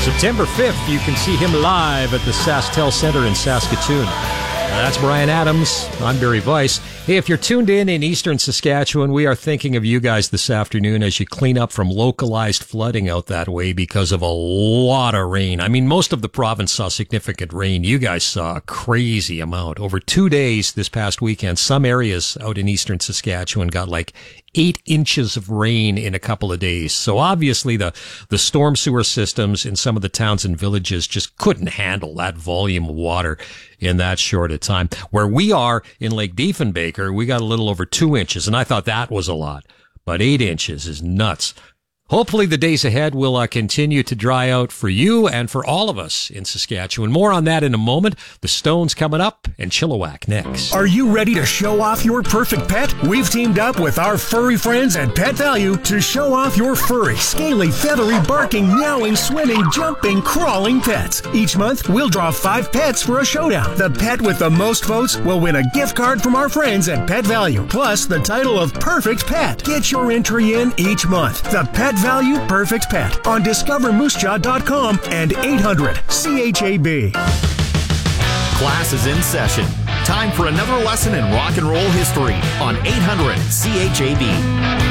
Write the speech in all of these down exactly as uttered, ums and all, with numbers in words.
September fifth, you can see him live at the SaskTel Center in Saskatoon. That's Brian Adams. I'm Barry Weiss. Hey, if you're tuned in in eastern Saskatchewan, we are thinking of you guys this afternoon as you clean up from localized flooding out that way because of a lot of rain. I mean, most of the province saw significant rain. You guys saw a crazy amount. Over two days this past weekend, some areas out in eastern Saskatchewan got like eight inches of rain in a couple of days. So obviously the, the storm sewer systems in some of the towns and villages just couldn't handle that volume of water in that short a time. Where we are in Lake Diefenbaker, we got a little over two inches, and I thought that was a lot. But eight inches is nuts. Hopefully the days ahead will uh, continue to dry out for you and for all of us in Saskatchewan. More on that in a moment. The Stones coming up and Chilliwack next. Are you ready to show off your perfect pet? We've teamed up with our furry friends at Pet Value to show off your furry, scaly, feathery, barking, meowing, swimming, jumping, crawling pets. Each month, we'll draw five pets for a showdown. The pet with the most votes will win a gift card from our friends at Pet Value, plus the title of Perfect Pet. Get your entry in each month. The Pet Value Perfect Pet on discover moose jaw dot com and eight hundred C H A B. Class is in session. Time for another lesson in rock and roll history on eight hundred C H A B.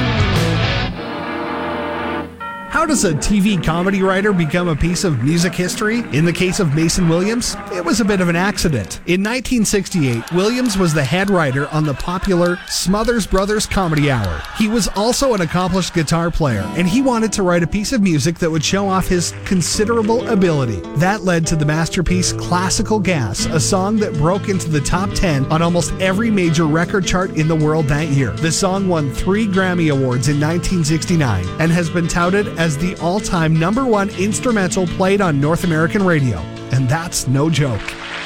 How does a T V comedy writer become a piece of music history? In the case of Mason Williams, it was a bit of an accident. In nineteen sixty-eight, Williams was the head writer on the popular Smothers Brothers Comedy Hour. He was also an accomplished guitar player, and he wanted to write a piece of music that would show off his considerable ability. That led to the masterpiece Classical Gas, a song that broke into the top ten on almost every major record chart in the world that year. The song won three Grammy Awards in nineteen sixty-nine and has been touted as as the all-time number one instrumental played on North American radio. And that's no joke.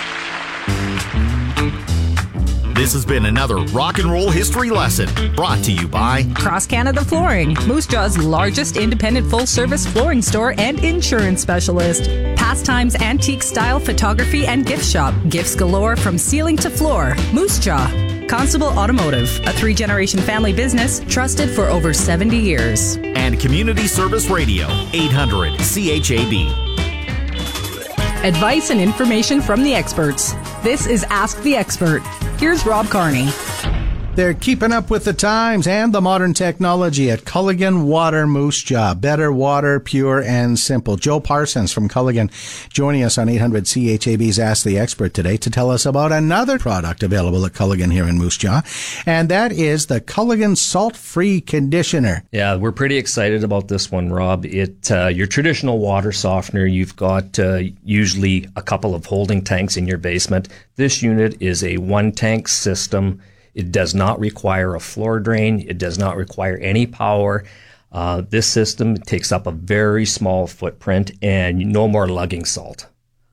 This has been another Rock and Roll History Lesson brought to you by Cross Canada Flooring, Moose Jaw's largest independent full-service flooring store and insurance specialist. Pastimes Antique Style Photography and Gift Shop. Gifts galore from ceiling to floor. Moose Jaw. Constable Automotive, a three-generation family business trusted for over seventy years. And Community Service Radio, eight hundred C H A B. Advice and information from the experts. This is Ask the Expert. Here's Rob Carney. They're keeping up with the times and the modern technology at Culligan Water Moose Jaw. Better water, pure and simple. Joe Parsons from Culligan joining us on eight hundred C H A B's Ask the Expert today to tell us about another product available at Culligan here in Moose Jaw, and that is the Culligan Salt-Free Conditioner. Yeah, we're pretty excited about this one, Rob. It uh, your traditional water softener, you've got uh, usually a couple of holding tanks in your basement. This unit is a one-tank system. It does not require a floor drain. It does not require any power. Uh, this system takes up a very small footprint and no more lugging salt.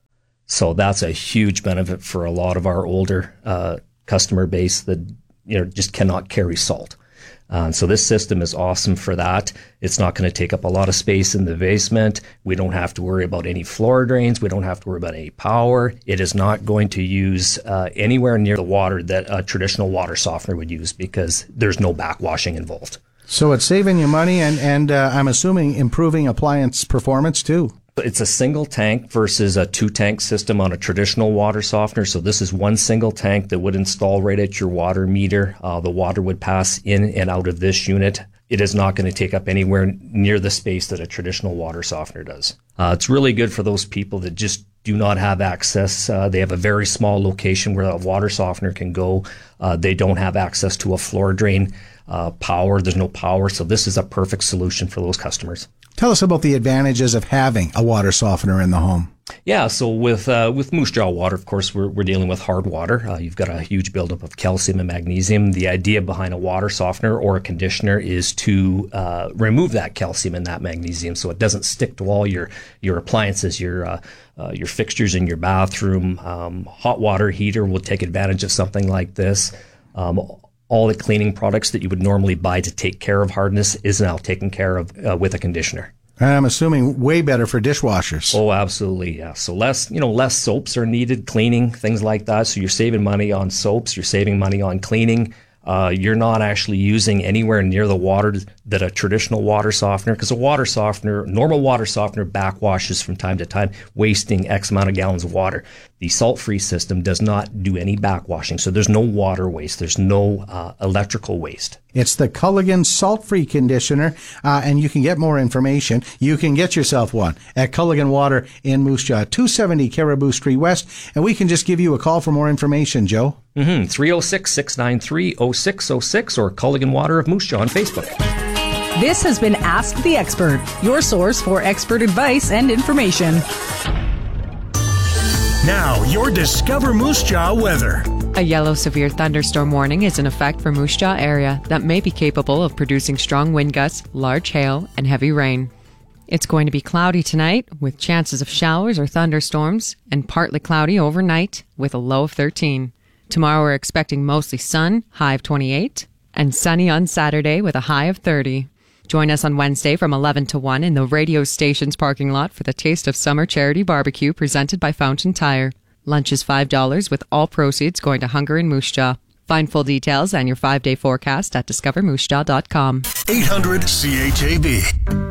So that's a huge benefit for a lot of our older uh, customer base that you know just cannot carry salt. Uh, so this system is awesome for that. It's not going to take up a lot of space in the basement. We don't have to worry about any floor drains. We don't have to worry about any power. It is not going to use uh, anywhere near the water that a traditional water softener would use because there's no backwashing involved. So it's saving you money and, and uh, I'm assuming improving appliance performance too. It's a single tank versus a two-tank system on a traditional water softener. So this is one single tank that would install right at your water meter. Uh, the water would pass in and out of this unit. It is not going to take up anywhere near the space that a traditional water softener does. Uh, it's really good for those people that just do not have access. Uh, they have a very small location where a water softener can go. Uh, they don't have access to a floor drain uh, power. There's no power. So this is a perfect solution for those customers. Tell us about the advantages of having a water softener in the home. Yeah, so with uh, with Moose Jaw water, of course, we're we're dealing with hard water. Uh, you've got a huge buildup of calcium and magnesium. The idea behind a water softener or a conditioner is to uh, remove that calcium and that magnesium, so it doesn't stick to all your your appliances, your uh, uh, your fixtures in your bathroom. Um, hot water heater will take advantage of something like this. Um, all the cleaning products that you would normally buy to take care of hardness is now taken care of uh, with a conditioner. And I'm assuming way better for dishwashers. Oh, absolutely, yeah. So less, you know, less soaps are needed, cleaning, things like that. So you're saving money on soaps, you're saving money on cleaning. Uh, you're not actually using anywhere near the water that a traditional water softener, because a water softener, normal water softener backwashes from time to time, wasting X amount of gallons of water. The salt-free system does not do any backwashing, so there's no water waste. There's no uh, electrical waste. It's the Culligan Salt-Free Conditioner, uh, and you can get more information. You can get yourself one at Culligan Water in Moose Jaw, two seventy Caribou Street West, and we can just give you a call for more information, Joe. Mm-hmm. three oh six, six nine three, oh six oh six or Culligan Water of Moose Jaw on Facebook. This has been Ask the Expert, your source for expert advice and information. Now, your Discover Moose Jaw weather. A yellow severe thunderstorm warning is in effect for Moose Jaw area that may be capable of producing strong wind gusts, large hail, and heavy rain. It's going to be cloudy tonight with chances of showers or thunderstorms, and partly cloudy overnight with a low of thirteen. Tomorrow we're expecting mostly sun, high of twenty-eight, and sunny on Saturday with a high of thirty. Join us on Wednesday from eleven to one in the radio station's parking lot for the Taste of Summer Charity Barbecue presented by Fountain Tire. Lunch is five dollars with all proceeds going to Hunger in Moose Jaw. Find full details and your five-day forecast at discover moose jaw dot com. eight hundred C H A B.